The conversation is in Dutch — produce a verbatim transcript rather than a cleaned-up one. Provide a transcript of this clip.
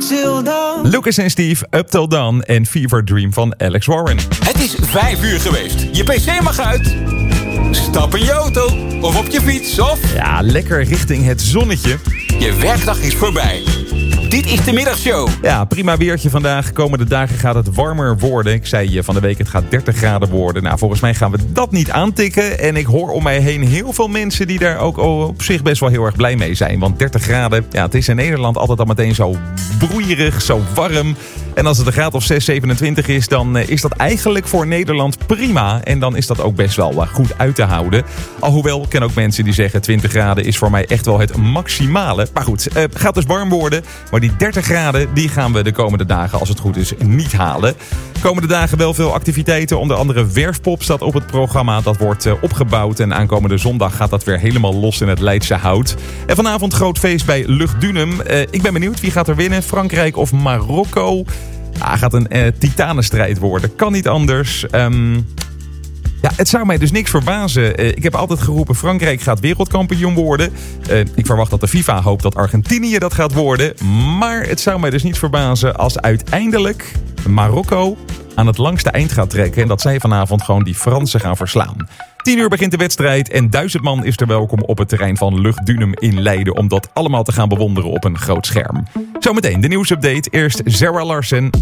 till dawn. Lucas en Steve, Up Till Dawn en Fever Dream van Alex Warren. Het is vijf uur geweest. Je pc mag uit. Stap in je auto of op je fiets of... Ja, lekker richting het zonnetje. Je werkdag is voorbij. Dit is de middagshow. Ja, prima weertje vandaag. Komende dagen gaat het warmer worden. Ik zei je van de week, het gaat dertig graden worden. Nou, volgens mij gaan we dat niet aantikken. En ik hoor om mij heen heel veel mensen die daar ook op zich best wel heel erg blij mee zijn. Want dertig graden, ja, het is in Nederland altijd al meteen zo broeierig, zo warm. En als het een graad of zes, zevenentwintig is, dan is dat eigenlijk voor Nederland prima. En dan is dat ook best wel goed uit te houden. Alhoewel, ik ken ook mensen die zeggen twintig graden is voor mij echt wel het maximale. Maar goed, het gaat dus warm worden. Maar die dertig graden, die gaan we de komende dagen, als het goed is, niet halen. Komende dagen wel veel activiteiten. Onder andere Werfpop staat op het programma. Dat wordt opgebouwd en aankomende zondag gaat dat weer helemaal los in het Leidse Hout. En vanavond groot feest bij Luchtdunum. Uh, ik ben benieuwd, wie gaat er winnen? Frankrijk of Marokko? Ah, gaat een uh, titanenstrijd worden. Kan niet anders. Um, ja, het zou mij dus niks verbazen. Uh, ik heb altijd geroepen, Frankrijk gaat wereldkampioen worden. Uh, ik verwacht dat de FIFA hoopt dat Argentinië dat gaat worden. Maar het zou mij dus niet verbazen als uiteindelijk Marokko aan het langste eind gaat trekken. En dat zij vanavond gewoon die Fransen gaan verslaan. tien uur begint de wedstrijd en duizend man is er welkom op het terrein van Luchtdunum in Leiden. Om dat allemaal te gaan bewonderen op een groot scherm. Zometeen de nieuwsupdate. Eerst Zara Larsson.